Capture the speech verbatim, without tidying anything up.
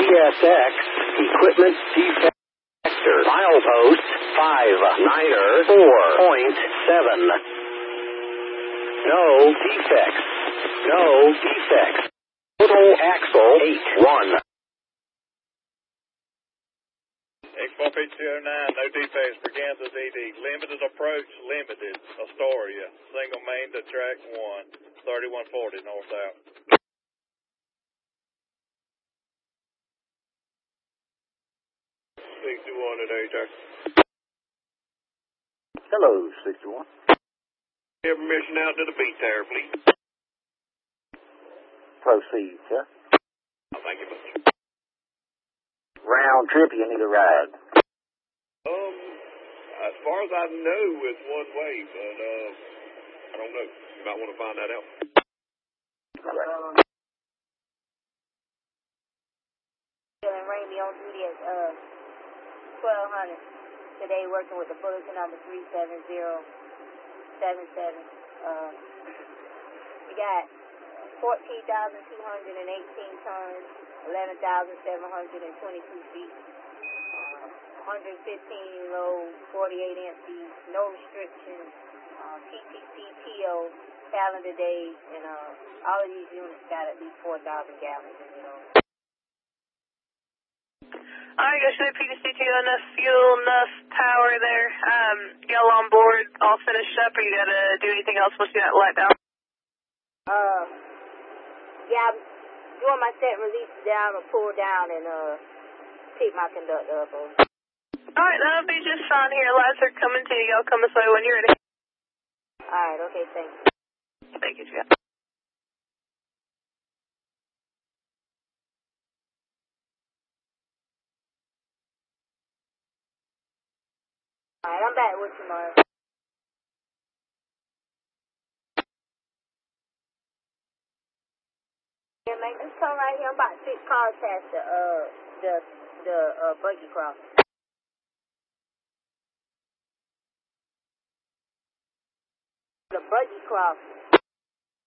S X, equipment defector, milepost five niner four point seven. No defects. No defects. Total axle eight one. X four P two oh nine, no defects for Kansas D D. Limited approach, limited. Astoria. Single main to track one. thirty-one forty north out. sixty-one at A J. Hello, sixty-one. Give permission out to the beat there, please. Proceed, sir. Oh, thank you much. Round trip, you need a ride. Um, as far as I know, it's one way, but, uh, I don't know. You might want to find that out. All right. Rainy on duty at, uh, twelve hundred. Today working with the bulletin number three seven zero seven seven. Uh, we got fourteen thousand two hundred eighteen tons, eleven thousand seven hundred twenty-two feet, uh, one hundred fifteen loads, forty-eight empties, no restrictions, uh, P T C P O, calendar days, and uh, all of these units got at least four thousand gallons, you know. Alright, guys, should P T C T enough fuel, enough power there? Um, y'all on board, all finished up, or you gotta do anything else once you got light down? Uh, yeah, I'm doing my set releases down, I'm gonna pull down and, uh, pick my conductor up. Alright, that'll be just fine here. Lights are coming to you. Y'all come this way when you're ready. Alright, okay, thanks. Thank you, Jeff. Alright, I'm back with you, Mark. Yeah, man, just come right here. I'm about six cars past the, uh, the, the, uh, buggy cross. The buggy cross.